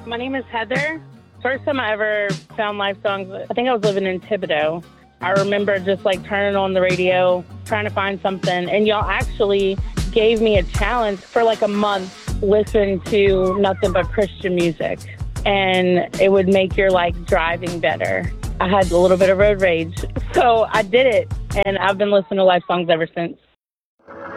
My name is Heather. First time I ever found live songs, I think I was living in Thibodaux. I remember just like turning on the radio, trying to find something, and y'all actually gave me a challenge for like a month. Listen to nothing but Christian music, and it would make your like driving better. I had a little bit of road rage, so I did it, and I've been listening to live songs ever since.